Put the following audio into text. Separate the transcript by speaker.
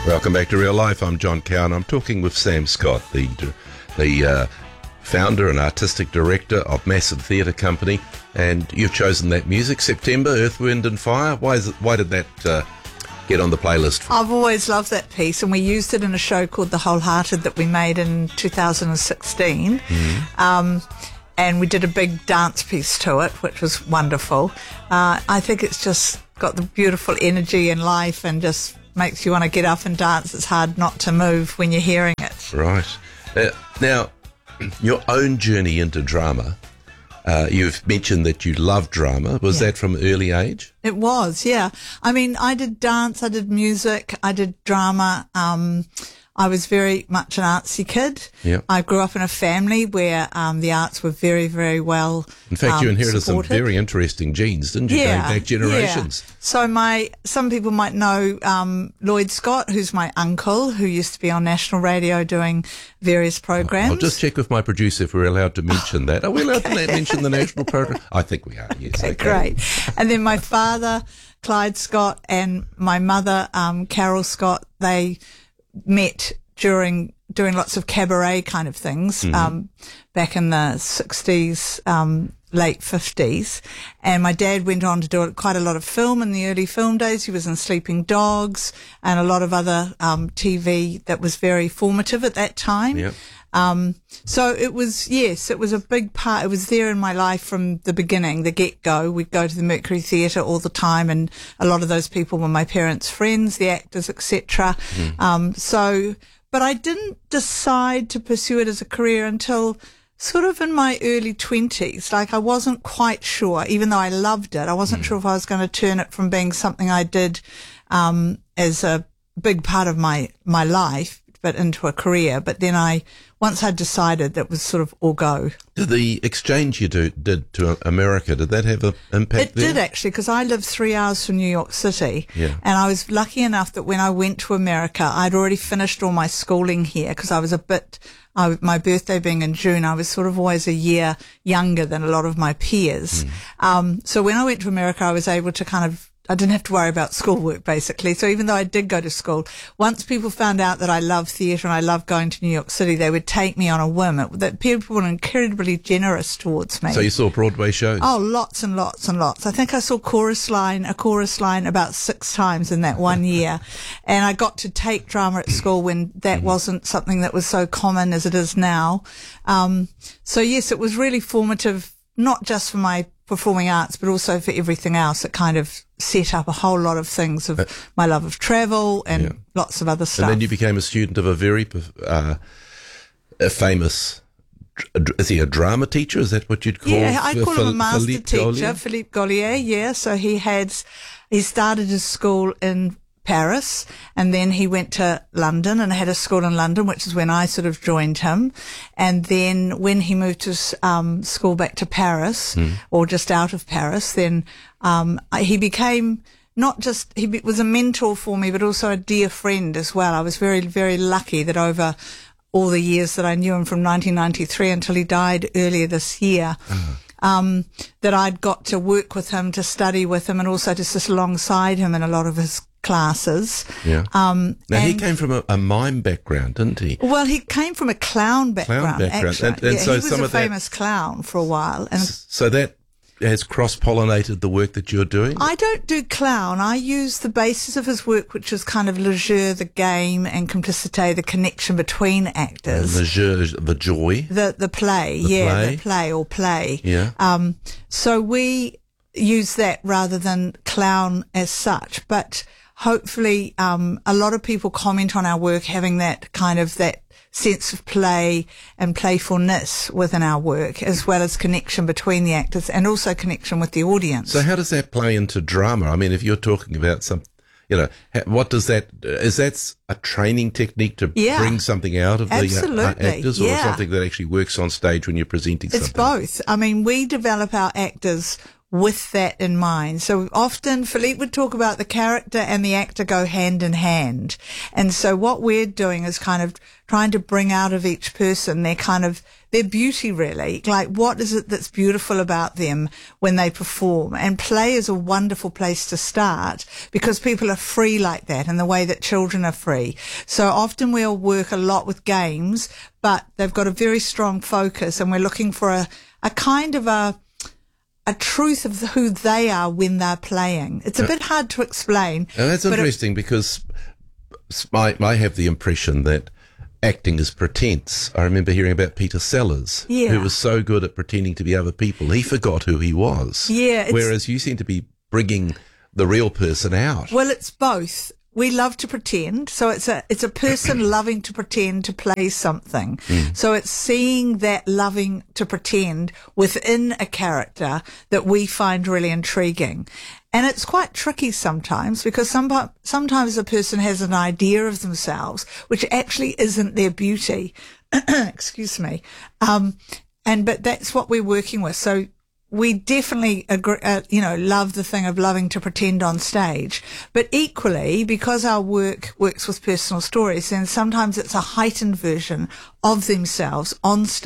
Speaker 1: Welcome back to Real Life. I'm John Cowan. I'm talking with Sam Scott, the founder and artistic director of Massive Theatre Company, and you've chosen that music, September, Earth, Wind and Fire. Why did that get on the playlist?
Speaker 2: I've always loved that piece, and we used it in a show called The Wholehearted that we made in 2016. And we did a big dance piece to it, which was wonderful. I think it's just got the beautiful energy and life and just makes you want to get up and dance. It's hard not to move when you're hearing it.
Speaker 1: Right. Now, your own journey into drama, you've mentioned that you love drama. Was that from early age?
Speaker 2: It was, yeah. I mean, I did dance, I did music, I did drama. I was very much an artsy kid.
Speaker 1: Yep.
Speaker 2: I grew up in a family where the arts were very, very well
Speaker 1: In fact, you inherited
Speaker 2: supported.
Speaker 1: some very interesting genes, didn't you, going back generations?
Speaker 2: Yeah. So some people might know Lloyd Scott, who's my uncle, who used to be on national radio doing various programs.
Speaker 1: I'll just check with my producer if we're allowed to mention that. Are we allowed to mention the national program? I think we are, yes. Okay.
Speaker 2: Great. And then my father, Clyde Scott, and my mother, Carol Scott, they met doing lots of cabaret kind of things back in the 60s, late 50s. And my dad went on to do quite a lot of film in the early film days. He was in Sleeping Dogs and a lot of other TV that was very formative at that time.
Speaker 1: Yep.
Speaker 2: So it was a big part. It was there in my life from the beginning, the get-go. We'd go to the Mercury Theatre all the time, and a lot of those people were my parents' friends, the actors, etc. But I didn't decide to pursue it as a career until sort of in my early 20s. Like, I wasn't quite sure, even though I loved it, I wasn't sure if I was going to turn it from being something I did as a big part of my life, but into a career. But then once I decided, that was sort of all go.
Speaker 1: Did the exchange you did to America, did that have an impact there?
Speaker 2: It did, actually, because I lived 3 hours from New York City.
Speaker 1: Yeah.
Speaker 2: And I was lucky enough that when I went to America, I'd already finished all my schooling here, because I was my birthday being in June, I was sort of always a year younger than a lot of my peers. So when I went to America, I was able to I didn't have to worry about schoolwork, basically. So even though I did go to school, once people found out that I love theatre and I love going to New York City, they would take me on a whim. That people were incredibly generous towards me.
Speaker 1: So you saw Broadway shows?
Speaker 2: Oh, lots and lots and lots. I think I saw a chorus line about 6 times in that 1 year. And I got to take drama at school when that wasn't something that was so common as it is now. So yes, it was really formative, not just for my performing arts, but also for everything else. It kind of set up a whole lot of things of my love of travel and lots of other stuff.
Speaker 1: And then you became a student of a very famous, is he a drama teacher? Is that what you'd call?
Speaker 2: Yeah, I call him a master
Speaker 1: Philippe
Speaker 2: teacher,
Speaker 1: Gaulier?
Speaker 2: Philippe Gaulier, yeah. So he started his school in Paris, and then he went to London and had a school in London, which is when I sort of joined him. And then when he moved to school back to Paris, or just out of Paris, then he became he was a mentor for me, but also a dear friend as well. I was very, very lucky that over all the years that I knew him, from 1993 until he died earlier this year, that I'd got to work with him, to study with him, and also to sit alongside him in a lot of his classes.
Speaker 1: Yeah. Now, he came from a mime background, didn't he?
Speaker 2: Well, he came from a clown background. Actually.
Speaker 1: And so
Speaker 2: he was
Speaker 1: some
Speaker 2: a
Speaker 1: of that,
Speaker 2: famous clown for a while. And
Speaker 1: so that has cross-pollinated the work that you're doing?
Speaker 2: I don't do clown. I use the basis of his work, which is kind of le jeu, the game, and complicité, the connection between actors.
Speaker 1: Le jeu, the joy.
Speaker 2: The play, the play.
Speaker 1: Yeah.
Speaker 2: So we use that rather than clown as such, but hopefully a lot of people comment on our work having that kind of that sense of play and playfulness within our work, as well as connection between the actors and also connection with the audience.
Speaker 1: So how does that play into drama? I mean, if you're talking about what does that, is that a training technique to bring something out of the actors, or something that actually works on stage when you're presenting something?
Speaker 2: It's both. I mean, we develop our actors with that in mind. So often Philippe would talk about the character and the actor go hand in hand. And so what we're doing is kind of trying to bring out of each person their beauty, really. Like, what is it that's beautiful about them when they perform? And play is a wonderful place to start because people are free like that in the way that children are free. So often we'll work a lot with games, but they've got a very strong focus, and we're looking for a kind of a truth of who they are when they're playing. It's a bit hard to explain.
Speaker 1: And that's interesting because I have the impression that acting is pretense. I remember hearing about Peter Sellers, who was so good at pretending to be other people, he forgot who he was.
Speaker 2: Yeah.
Speaker 1: Whereas you seem to be bringing the real person out.
Speaker 2: Well, it's both. We love to pretend. So it's a person loving to pretend to play something. So it's seeing that loving to pretend within a character that we find really intriguing. And it's quite tricky sometimes because sometimes a person has an idea of themselves which actually isn't their beauty. Excuse me. But that's what we're working with. So we definitely agree, love the thing of loving to pretend on stage, but equally, because our work works with personal stories, then sometimes it's a heightened version of themselves on stage.